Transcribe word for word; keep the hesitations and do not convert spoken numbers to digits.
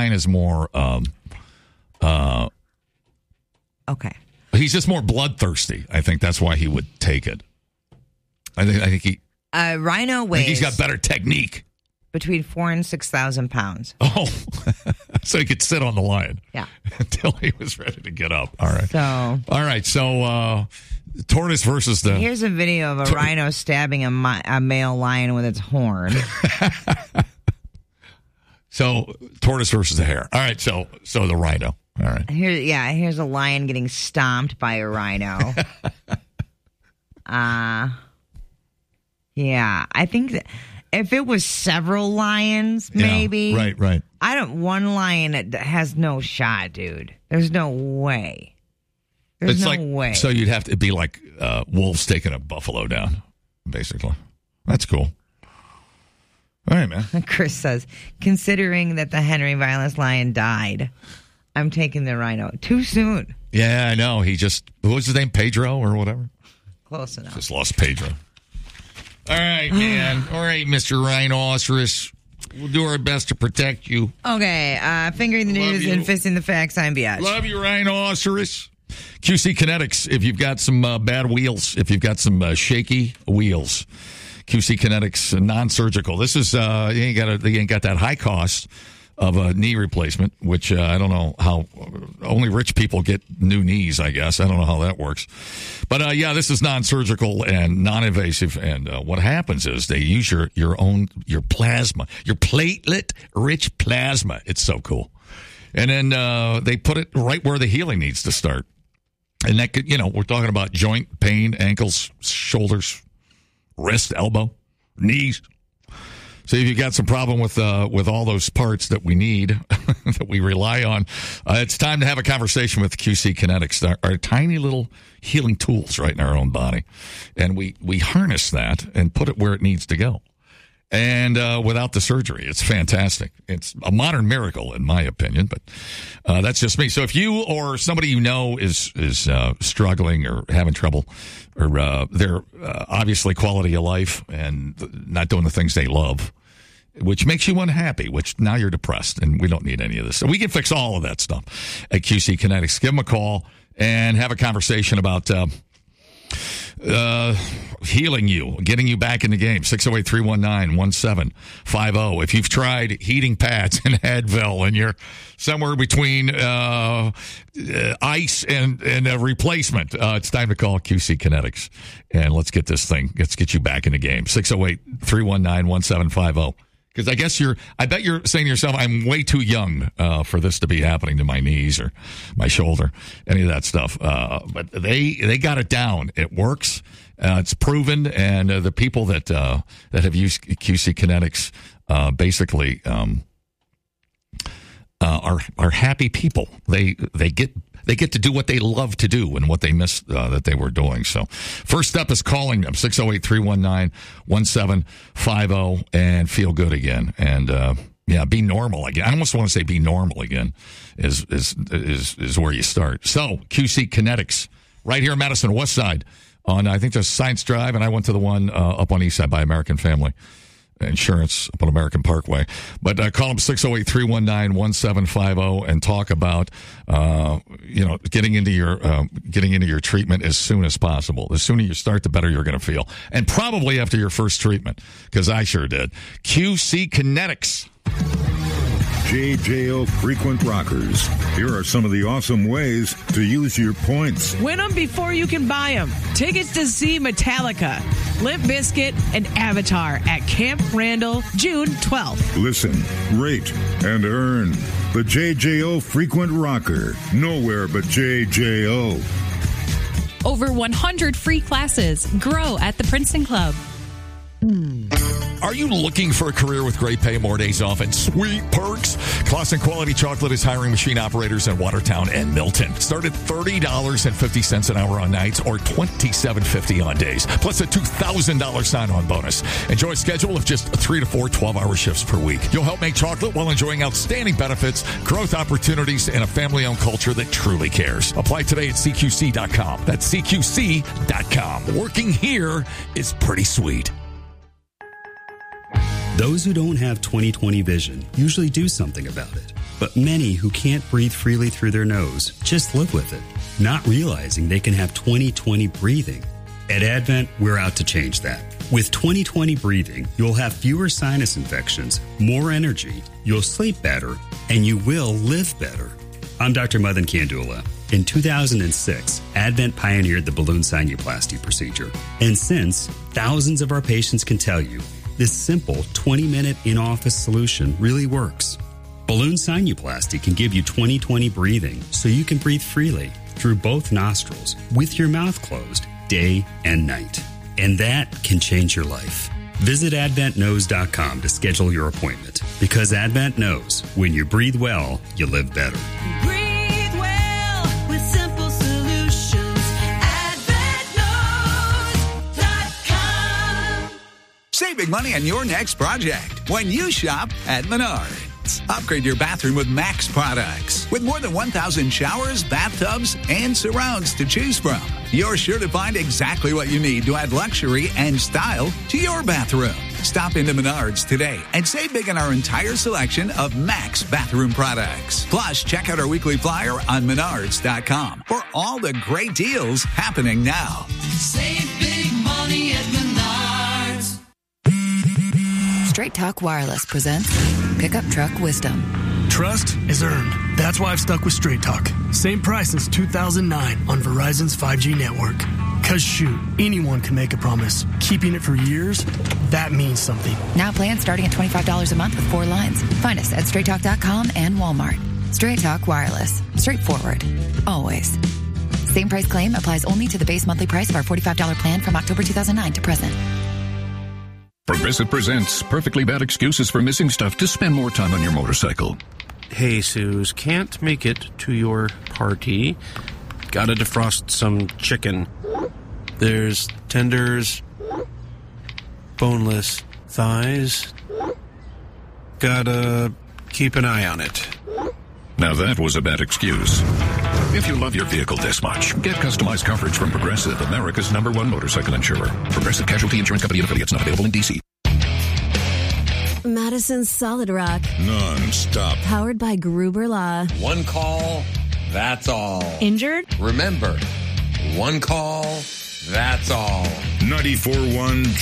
lion is more. Um, uh, okay. He's just more bloodthirsty. I think that's why he would take it. I think. I think he. A rhino weighs. I think he's got better technique. Between four and six thousand pounds. Oh, so he could sit on the lion. Yeah. Until he was ready to get up. All right. So. All right. So, uh, tortoise versus the. Here's a video of a tor- rhino stabbing a, mi- a male lion with its horn. So, tortoise versus the hare. All right. So, so the rhino. All right. Here, yeah. Here's a lion getting stomped by a rhino. uh, yeah. I think that. If it was several lions, maybe. Yeah, right, right. I don't. One lion has no shot, dude. There's no way. There's it's no like, way. So you'd have to be like uh, wolves taking a buffalo down, basically. That's cool. All right, man. Chris says, considering that the Henry Violence lion died, I'm taking the rhino. Too soon. Yeah, I know. He just, what was his name? Pedro or whatever? Close enough. Just lost Pedro. All right, man. All right, Mister Rhinoceros. We'll do our best to protect you. Okay. Uh, fingering the Love news you. and fisting the facts. I'm Biatch. Love you, Rhinoceros. Q C Kinetics, if you've got some uh, bad wheels, if you've got some uh, shaky wheels. Q C Kinetics, uh, non-surgical. This is, uh, you ain't got a, you ain't got that high cost of a knee replacement, which uh, I don't know how, only rich people get new knees, I guess. I don't know how that works. But, uh, yeah, this is non-surgical and non-invasive. And uh, what happens is they use your, your own, your plasma, your platelet-rich plasma. It's so cool. And then uh, they put it right where the healing needs to start. And that could, you know, we're talking about joint pain, ankles, shoulders, wrist, elbow, knees. So if you've got some problem with uh, with all those parts that we need, that we rely on, uh, it's time to have a conversation with Q C Kinetics, our, our tiny little healing tools right in our own body. And we, we harness that and put it where it needs to go. And uh, without the surgery, it's fantastic. It's a modern miracle, in my opinion, but uh, that's just me. So if you or somebody you know is is uh, struggling or having trouble, or uh, they're uh, obviously quality of life and not doing the things they love, which makes you unhappy, which now you're depressed, and we don't need any of this. So we can fix all of that stuff at Q C Kinetics. Give them a call and have a conversation about uh, uh, healing you, getting you back in the game. six oh eight, three one nine, one seven five oh. If you've tried heating pads in Advil and you're somewhere between uh, uh, ice and, and a replacement, uh, it's time to call Q C Kinetics. And let's get this thing, let's get you back in the game. six oh eight, three one nine, one seven five oh. Because I guess you're, I bet you're saying to yourself, I'm way too young uh, for this to be happening to my knees or my shoulder, any of that stuff. Uh, but they they got it down. It works. Uh, it's proven. And uh, the people that uh, that have used Q C Kinetics uh, basically um, uh, are are happy people. They they get. They get to do what they love to do and what they missed uh, that they were doing. So first step is calling them, six oh eight, three one nine, one seven five oh, and feel good again. And, uh, yeah, be normal again. I almost want to say be normal again is, is, is, is where you start. So Q C Kinetics right here in Madison West Side on, I think there's Science Drive, and I went to the one uh, up on East Side by American Family Insurance up on American Parkway. But uh, call them six oh eight, three one nine, one seven five oh and talk about, uh, you know, getting into your, uh, getting into your treatment as soon as possible. The sooner you start, the better you're going to feel. And probably after your first treatment, because I sure did. Q C Kinetics. J J O Frequent Rockers. Here are some of the awesome ways to use your points. Win them before you can buy them. Tickets to see Metallica, Limp Bizkit, and Avatar at Camp Randall, June twelfth. Listen, rate, and earn. The J J O Frequent Rocker. Nowhere but J J O. Over one hundred free classes. Grow at the Princeton Club. Are you looking for a career with great pay, more days off, and sweet perks? Clausen Quality Chocolate is hiring machine operators in Watertown and Milton. Start at thirty dollars and fifty cents an hour on nights or twenty-seven fifty on days, plus a two thousand dollars sign-on bonus. Enjoy a schedule of just three to four twelve-hour shifts per week. You'll help make chocolate while enjoying outstanding benefits, growth opportunities, and a family-owned culture that truly cares. Apply today at C Q C dot com. That's C Q C dot com. Working here is pretty sweet. Those who don't have twenty twenty vision usually do something about it. but many who can't breathe freely through their nose just live with it, not realizing they can have twenty twenty breathing. At Advent, we're out to change that. With twenty twenty breathing, you'll have fewer sinus infections, more energy, you'll sleep better, and you will live better. I'm Doctor Madan Kandula. In two thousand six, Advent pioneered the balloon sinuplasty procedure. And since, thousands of our patients can tell you, this simple twenty-minute in-office solution really works. Balloon sinuplasty can give you twenty twenty breathing so you can breathe freely through both nostrils with your mouth closed day and night. And that can change your life. Visit advent knows dot com to schedule your appointment, because Advent knows when you breathe well, you live better. Breathe well with simple solutions. advent knows dot com. Save big money on your next project when you shop at Menards. Upgrade your bathroom with Max products. With more than one thousand showers, bathtubs, and surrounds to choose from, you're sure to find exactly what you need to add luxury and style to your bathroom. Stop into Menards today and save big on our entire selection of Max bathroom products. Plus, check out our weekly flyer on menards dot com for all the great deals happening now. Save big money at Menards. Straight Talk Wireless presents Pickup Truck Wisdom. Trust is earned. That's why I've stuck with Straight Talk. Same price since two thousand nine on Verizon's five G network. Cause shoot, anyone can make a promise. Keeping it for years, that means something. Now plans starting at twenty-five dollars a month with four lines. Find us at straight talk dot com and Walmart. Straight Talk Wireless. Straightforward. Always. Same price claim applies only to the base monthly price of our forty-five dollars plan from October two thousand nine to present. Progressive presents perfectly bad excuses for missing stuff to spend more time on your motorcycle. Hey, Suze, can't make it to your party. Gotta defrost some chicken. There's tenders, boneless thighs. Gotta keep an eye on it. Now that was a bad excuse. If you love your vehicle this much, get customized coverage from Progressive, America's number one motorcycle insurer. Progressive Casualty Insurance Company and affiliates, not available in D C. Madison's Solid Rock. Non-stop. Powered by Gruber Law. One call, that's all. Injured? Remember, one call, that's all. ninety-four point one